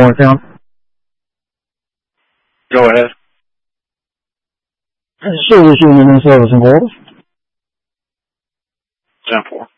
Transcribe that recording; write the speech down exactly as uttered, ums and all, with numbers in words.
Warren County? Go ahead. Service Union in Service and Quarters. ten four.